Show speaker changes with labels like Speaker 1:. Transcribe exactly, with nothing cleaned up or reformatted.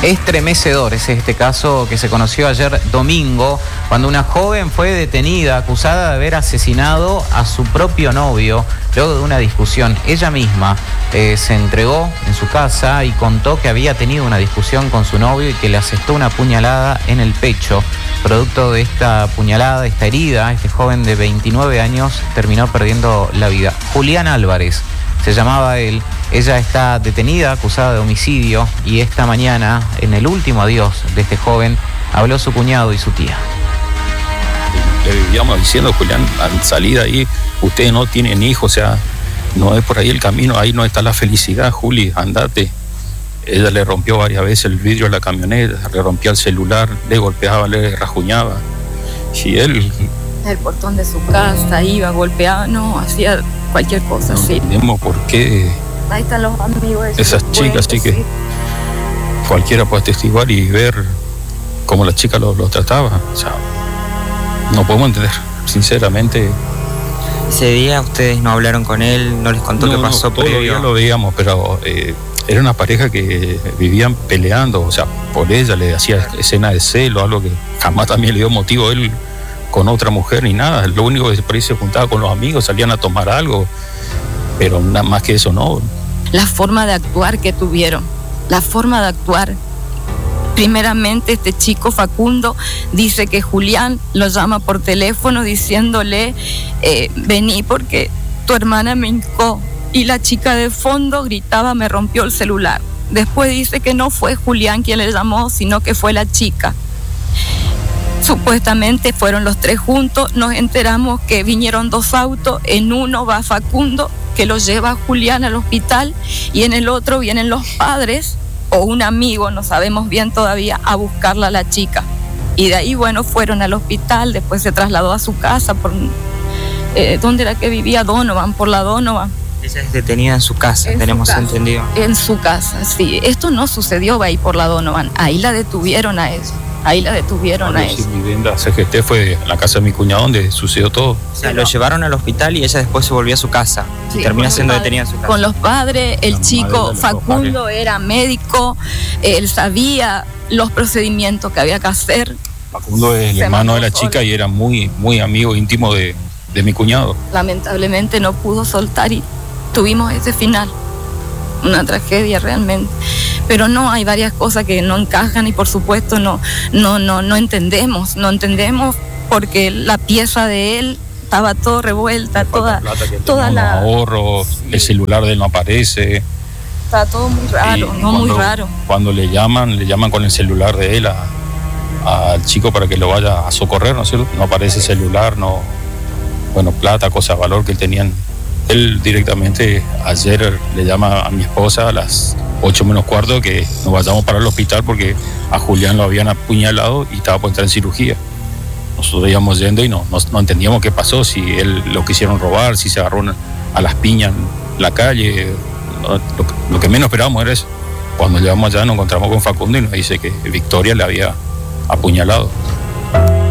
Speaker 1: Estremecedor es este caso que se conoció ayer domingo, cuando una joven fue detenida acusada de haber asesinado a su propio novio luego de una discusión. Ella misma eh, se entregó en su casa y contó que había tenido una discusión con su novio y que le asestó una puñalada en el pecho. Producto de esta puñalada, esta herida, este joven de veintinueve años terminó perdiendo la vida. Julián Álvarez se llamaba él. Ella está detenida, acusada de homicidio, y esta mañana, en el último adiós de este joven, habló su cuñado y su tía.
Speaker 2: Le vivíamos diciendo, Julián, al salir ahí, ustedes no tienen hijos, o sea, no es por ahí el camino, ahí no está la felicidad, Juli, andate. Ella le rompió varias veces el vidrio de la camioneta, le rompía el celular, le golpeaba, le rajuñaba. Y él...
Speaker 3: el portón de su casa, iba, golpeaba, no, hacía cualquier cosa,
Speaker 2: no
Speaker 3: sí.
Speaker 2: No entendemos por qué...
Speaker 3: Ahí están los amigos.
Speaker 2: Esas chicas, sí que sí. Cualquiera puede testiguar y ver cómo la chica lo, lo trataba. O sea, no podemos entender, sinceramente.
Speaker 4: Ese día ustedes no hablaron con él, no les contó
Speaker 2: no,
Speaker 4: qué pasó
Speaker 2: no, previo. Todavía lo veíamos, pero eh, era una pareja que vivían peleando, o sea, por ella le hacía escena de celo, algo que jamás también le dio motivo a él con otra mujer ni nada. Lo único que por ahí se juntaba con los amigos, salían a tomar algo, pero nada más que eso no.
Speaker 3: La forma de actuar que tuvieron, la forma de actuar. Primeramente, este chico Facundo dice que Julián lo llama por teléfono diciéndole, eh, vení porque tu hermana me hincó. Y la chica de fondo gritaba, me rompió el celular. Después dice que no fue Julián quien le llamó, sino que fue la chica. Supuestamente fueron los tres juntos. Nos enteramos que vinieron dos autos. En uno va Facundo, que lo lleva a Julián al hospital, y en el otro vienen los padres o un amigo, no sabemos bien todavía, a buscarla a la chica. Y de ahí, bueno, fueron al hospital, después se trasladó a su casa, por eh, ¿dónde era que vivía? Donovan, por la Donovan.
Speaker 4: Ella es detenida en su casa,
Speaker 3: en
Speaker 4: tenemos
Speaker 3: su casa,
Speaker 4: entendido.
Speaker 3: En su casa, sí. Esto no sucedió ahí por la Donovan, ahí la detuvieron a ella. Ahí la detuvieron
Speaker 2: bueno,
Speaker 3: a ella.
Speaker 2: Sí, mi vivienda C G T fue en la casa de mi cuñado donde sucedió todo.
Speaker 4: O sea, lo llevaron al hospital y ella después se volvió a su casa.
Speaker 3: Sí,
Speaker 4: y termina siendo
Speaker 3: padre,
Speaker 4: detenida en su casa.
Speaker 3: Con los padres, el
Speaker 2: la
Speaker 3: chico Facundo
Speaker 2: padres.
Speaker 3: Era médico, él sabía los procedimientos que había que hacer.
Speaker 2: Facundo es el hermano de la chica y era muy, muy amigo íntimo de, de mi cuñado.
Speaker 3: Lamentablemente no pudo soltar y tuvimos ese final. Una tragedia realmente. Pero no, hay varias cosas que no encajan y por supuesto no, no, no, no entendemos, no entendemos porque la pieza de él estaba todo revuelta, toda, toda la...
Speaker 2: ahorros, sí. El celular de él no aparece.
Speaker 3: Está todo muy raro,
Speaker 2: y
Speaker 3: no
Speaker 2: cuando,
Speaker 3: muy raro.
Speaker 2: Cuando le llaman, le llaman con el celular de él a, al chico para que lo vaya a socorrer, ¿no es cierto? No aparece celular, no, bueno, plata, cosas de valor que él tenían. Él directamente ayer le llama a mi esposa a las ocho menos cuarto que nos vayamos para el hospital porque a Julián lo habían apuñalado y estaba por entrar en cirugía. Nosotros íbamos yendo y no, no, no entendíamos qué pasó, si él lo quisieron robar, si se agarró a las piñas en la calle. No, lo, lo que menos esperábamos era eso. Cuando llegamos allá nos encontramos con Facundo y nos dice que Victoria le había apuñalado.